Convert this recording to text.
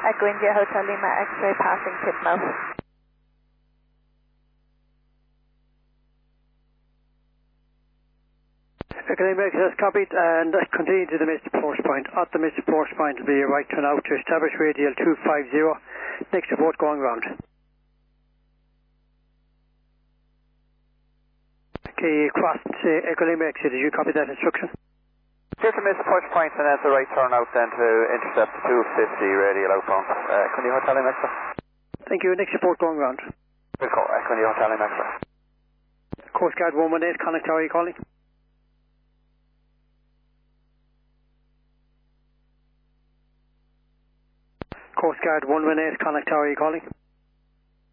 Echo India Hotel Lima X-ray passing Titmouth. Echo Lima X has copied and continue to the missed approach point. At the missed approach point will be your right turn out to establish radial 250. Next report going round. Okay, crossed Echo Lima X. Did you copy that instruction? Just a missed approach point and that's the right turn out then to intercept 250 radial outbound. Echo India Hotel Lima X. Thank you. Next report going round. Good call. Echo India Hotel Lima X. Coast Guard 118, Connacht Tower, are you calling? Coast Guard 118, Connacht Tower, are you calling?